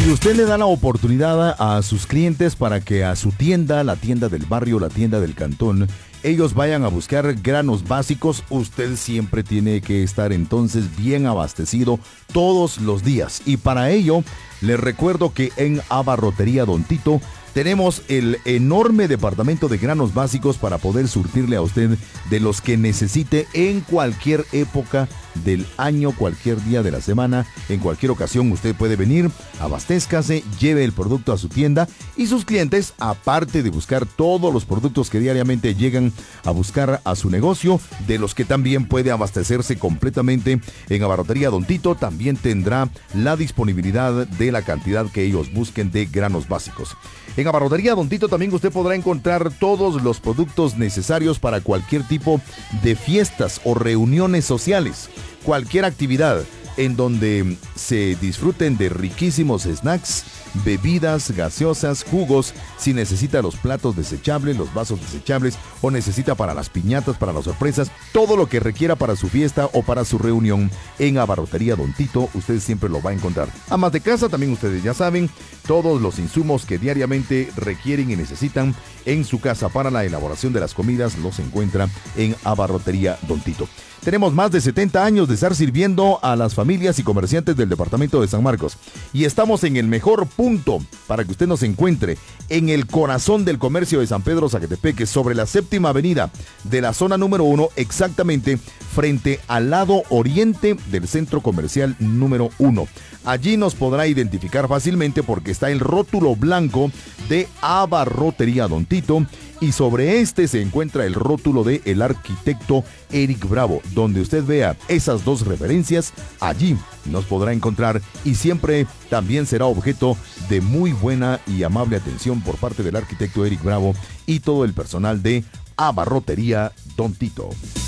Y usted le da la oportunidad a sus clientes para que a su tienda, la tienda del barrio, la tienda del cantón, ellos vayan a buscar granos básicos. Usted siempre tiene que estar entonces bien abastecido todos los días. Y para ello, les recuerdo que en Abarrotería Don Tito tenemos el enorme departamento de granos básicos para poder surtirle a usted de los que necesite en cualquier época del año, cualquier día de la semana, en cualquier ocasión usted puede venir, abastézcase, lleve el producto a su tienda y sus clientes, aparte de buscar todos los productos que diariamente llegan a buscar a su negocio, de los que también puede abastecerse completamente en Abarrotería Don Tito, también tendrá la disponibilidad de la cantidad que ellos busquen de granos básicos. En Abarrotería Don Tito también usted podrá encontrar todos los productos necesarios para cualquier tipo de fiestas o reuniones sociales. Cualquier actividad en donde se disfruten de riquísimos snacks, bebidas, gaseosas, jugos, si necesita los platos desechables, los vasos desechables o necesita para las piñatas, para las sorpresas, todo lo que requiera para su fiesta o para su reunión en Abarrotería Don Tito, usted siempre lo va a encontrar. Amas de casa, también ustedes ya saben, todos los insumos que diariamente requieren y necesitan en su casa para la elaboración de las comidas los encuentra en Abarrotería Don Tito. Tenemos más de 70 años de estar sirviendo a las familias y comerciantes del departamento de San Marcos. Y estamos en el mejor punto para que usted nos encuentre en el corazón del comercio de San Pedro Zacatepeque, sobre la 7ª avenida de la zona número 1, exactamente frente al lado oriente del centro comercial número 1. Allí nos podrá identificar fácilmente porque está el rótulo blanco de Abarrotería Don Tito y sobre este se encuentra el rótulo de el arquitecto Eric Bravo. Donde usted vea esas dos referencias, allí nos podrá encontrar y siempre también será objeto de muy buena y amable atención por parte del arquitecto Eric Bravo y todo el personal de Abarrotería Don Tito.